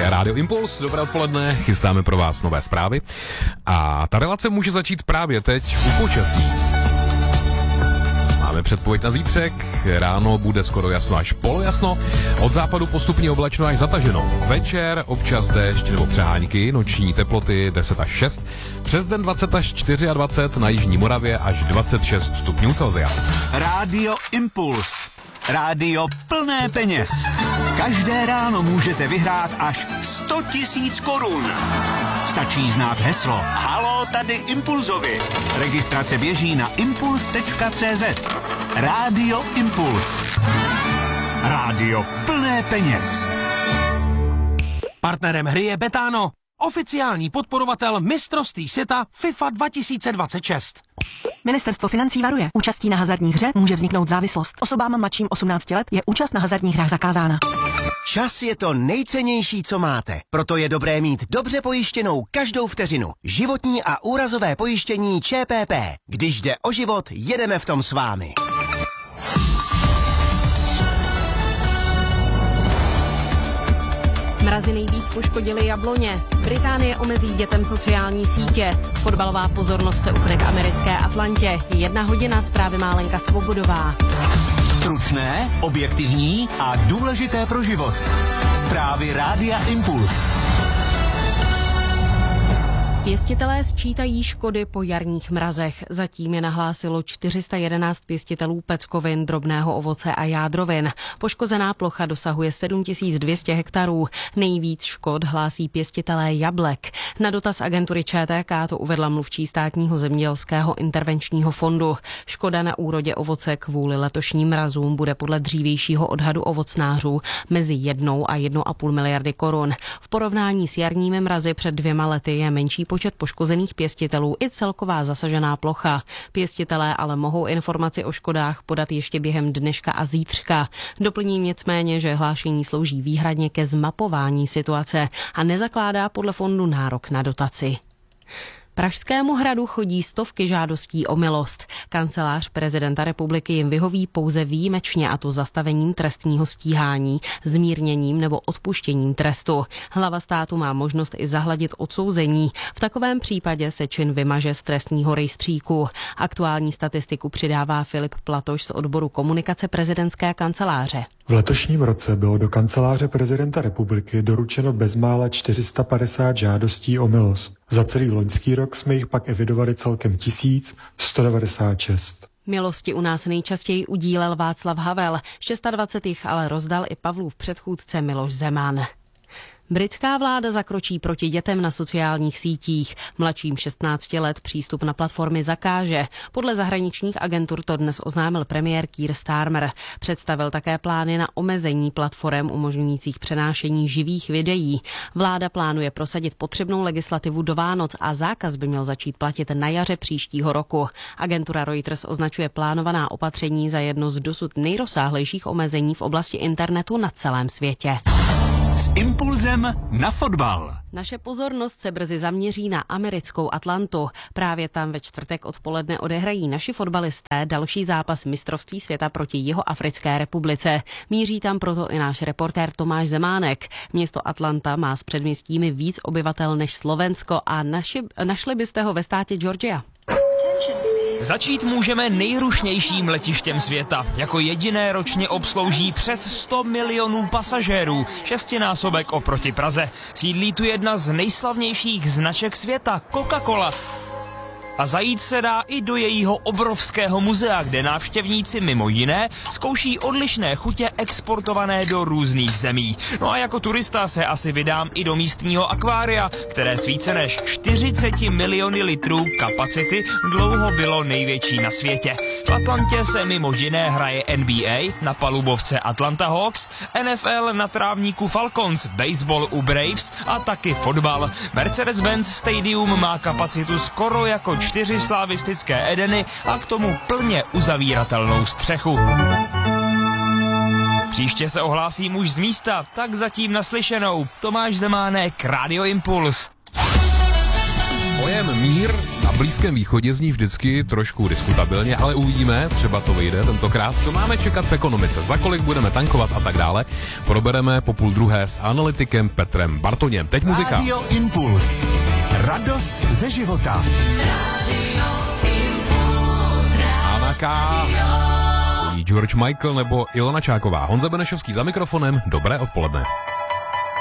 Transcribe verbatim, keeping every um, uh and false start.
Rádio Impuls, dobré odpoledne, chystáme pro vás nové zprávy a ta relace může začít právě teď u počasí. Máme předpověď na zítřek, ráno bude skoro jasno až polojasno, od západu postupně oblačno až zataženo. Večer občas déšť nebo přehánky, noční teploty deset až šest, přes den dvacet až dvacet čtyři, na jižní Moravě až dvacet šest stupňů Celsia. Rádio Impuls. Rádio plné peněz. Každé ráno můžete vyhrát až sto tisíc korun. Stačí znát heslo Halo, tady Impulzovi. Registrace běží na impuls tečka cé zet. Rádio Impuls. Rádio plné peněz. Partnerem hry je Betano, oficiální podporovatel mistrovství světa FIFA dva tisíce dvacet šest. Ministerstvo financí varuje. Účastí na hazardní hře může vzniknout závislost. Osobám mladším osmnácti let je účast na hazardních hrách zakázána. Čas je to nejcennější, co máte. Proto je dobré mít dobře pojištěnou každou vteřinu. Životní a úrazové pojištění ČPP. Když jde o život, jedeme v tom s vámi. Mrazy nejvíc poškodily jabloně. Británie omezí dětem sociální sítě. Fotbalová pozornost se upne k americké Atlantě. Jedna hodina, zprávy má Lenka Svobodová. Stručné, objektivní a důležité pro život. Zprávy Rádia Impuls. Pěstitelé sčítají škody po jarních mrazech. Zatím je nahlásilo čtyři sta jedenáct pěstitelů peckovin, drobného ovoce a jádrovin. Poškozená plocha dosahuje sedm tisíc dvě stě hektarů. Nejvíc škod hlásí pěstitelé jablek. Na dotaz agentury ČTK to uvedla mluvčí státního zemědělského intervenčního fondu. Škoda na úrodě ovoce kvůli letošním mrazům bude podle dřívějšího odhadu ovocnářů mezi jednou a jednou a půl miliardy korun. V porovnání s jarními mrazy před dvěma lety je menší počet poškozených pěstitelů i celková zasažená plocha. Pěstitelé ale mohou informaci o škodách podat ještě během dneška a zítřka. Doplním nicméně, že hlášení slouží výhradně ke zmapování situace a nezakládá podle fondu nárok na dotaci. Pražskému hradu chodí stovky žádostí o milost. Kancelář prezidenta republiky jim vyhoví pouze výjimečně, a to zastavením trestního stíhání, zmírněním nebo odpuštěním trestu. Hlava státu má možnost i zahladit odsouzení. V takovém případě se čin vymaže z trestního rejstříku. Aktuální statistiku přidává Filip Platoš z odboru komunikace prezidentské kanceláře. V letošním roce bylo do kanceláře prezidenta republiky doručeno bezmála čtyři sta padesát žádostí o milost. Za celý loňský rok jsme jich pak evidovali celkem tisíc sto devadesát šest. Milosti u nás nejčastěji udílel Václav Havel, dvacet šest jich ale rozdal i Pavlův předchůdce Miloš Zeman. Britská vláda zakročí proti dětem na sociálních sítích. Mladším šestnácti let přístup na platformy zakáže. Podle zahraničních agentur to dnes oznámil premiér Keir Starmer. Představil také plány na omezení platform umožňujících přenášení živých videí. Vláda plánuje prosadit potřebnou legislativu do Vánoc a zákaz by měl začít platit na jaře příštího roku. Agentura Reuters označuje plánovaná opatření za jedno z dosud nejrozsáhlejších omezení v oblasti internetu na celém světě. S impulzem na fotbal. Naše pozornost se brzy zaměří na americkou Atlantu. Právě tam ve čtvrtek odpoledne odehrají naši fotbalisté další zápas mistrovství světa proti Jihoafrické republice. Míří tam proto i náš reportér Tomáš Zemánek. Město Atlanta má s předměstími víc obyvatel než Slovensko a naši, našli byste ho ve státě Georgia. Začít můžeme nejrušnějším letištěm světa. Jako jediné ročně obslouží přes sto milionů pasažérů, šestinásobek oproti Praze. Sídlí tu jedna z nejslavnějších značek světa, Coca-Cola. A zajít se dá i do jejího obrovského muzea, kde návštěvníci mimo jiné zkouší odlišné chutě exportované do různých zemí. No a jako turista se asi vydám i do místního akvária, které s více než čtyřiceti miliony litrů kapacity dlouho bylo největší na světě. V Atlantě se mimo jiné hraje N B A na palubovce Atlanta Hawks, N F L na trávníku Falcons, baseball u Braves a taky fotbal. Mercedes-Benz Stadium má kapacitu skoro jako čtyři slavistické Edeny a k tomu plně uzavíratelnou střechu. Příště se ohlásím už z místa, tak zatím naslyšenou. Tomáš Zemánek, Rádio Impuls. Pojem mír na Blízkém východě zní vždycky trošku diskutabilně, ale uvidíme, třeba to vyjde tentokrát. Co máme čekat v ekonomice, za kolik budeme tankovat a tak dále, probereme po půl druhé s analytikem Petrem Bartoněm. Teď muzika. Radio Impuls. Radost ze života. Anna K. George Michael nebo Ilona Čáková. Honza Benešovský za mikrofonem. Dobré odpoledne.